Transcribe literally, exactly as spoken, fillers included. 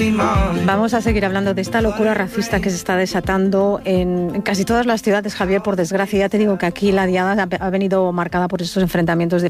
Vamos a seguir hablando de esta locura racista que se está desatando en casi todas las ciudades, Javier, por desgracia. Ya te digo que aquí la diada ha venido marcada por estos enfrentamientos de